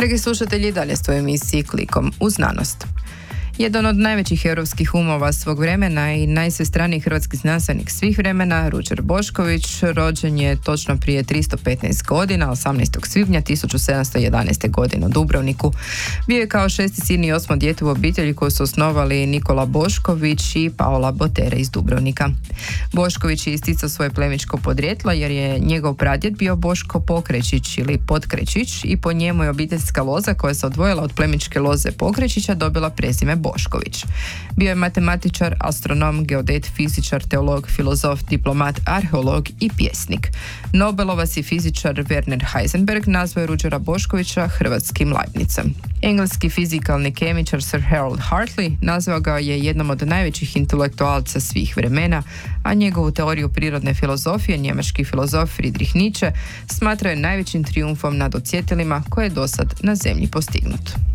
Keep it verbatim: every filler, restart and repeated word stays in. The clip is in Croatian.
Dragi slušatelji, dalje ste u emisiji Klikom u znanost. Jedan od najvećih europskih umova svog vremena i najsvestraniji hrvatski znanstvenik svih vremena, Ruđer Bošković, rođen je točno prije tristo petnaest godina, osamnaestog svibnja tisuću sedamsto jedanaeste. godine u Dubrovniku. Bio je kao šesti sin i osmo dijete u obitelji koju su osnovali Nikola Bošković i Paola Botera iz Dubrovnika. Bošković je isticao svoje plemičko podrijetlo jer je njegov pradjed bio Boško Pokrečić ili Potkrečić i po njemu je obiteljska loza koja se odvojila od plemičke loze Pokrečića dobila prezime Bošković. Bio je matematičar, astronom, geodet, fizičar, teolog, filozof, diplomat, arheolog i pjesnik. Nobelovac i fizičar Werner Heisenberg nazvao je Ruđera Boškovića hrvatskim Leibnicem. Engleski fizikalni kemičar Sir Harold Hartley nazvao ga je jednom od najvećih intelektualca svih vremena, a njegovu teoriju prirodne filozofije njemački filozof Friedrich Nietzsche smatrao je najvećim trijumfom nad osjetilima koje je dosad na zemlji postignut.